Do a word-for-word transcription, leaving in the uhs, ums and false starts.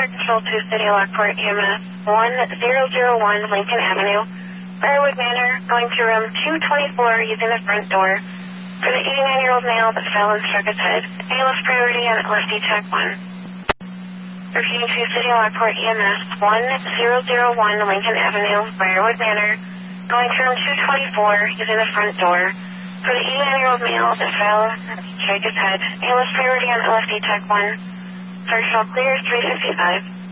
Fire Control to City Lockport E M S one zero zero one Lincoln Avenue, Briarwood Manor, going to room two twenty-four using the front door. For the eighty-nine-year-old male that fell and struck his head, A L S priority on L F D Tech one. Repeating to City Lockport E M S one zero zero one Lincoln Avenue, Briarwood Manor, going to room two twenty-four using the front door. For the eighty-nine-year-old male that fell and struck his head, A L S priority on L F D Tech one. Search all clear three fifty-five.